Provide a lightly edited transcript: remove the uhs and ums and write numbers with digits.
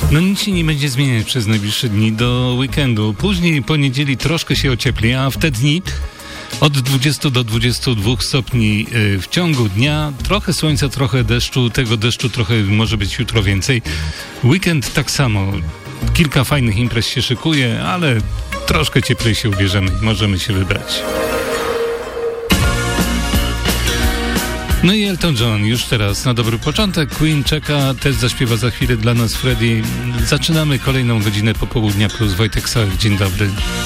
No nic się nie będzie zmieniać przez najbliższe dni do weekendu. Później po niedzieli troszkę się ociepli, a w te dni od 20 do 22 stopni w ciągu dnia. Trochę słońca, trochę deszczu. Tego deszczu trochę może być jutro więcej. Weekend tak samo. Kilka fajnych imprez się szykuje, ale troszkę cieplej się ubierzemy i możemy się wybrać. No i Elton John już teraz na dobry początek. Queen czeka, też zaśpiewa za chwilę dla nas Freddie. Zaczynamy kolejną godzinę popołudnia plus Wojtek Sołek. Dzień dobry.